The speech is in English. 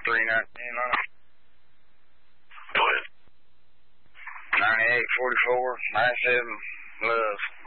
319 on it. Go ahead. 9844 97 Love.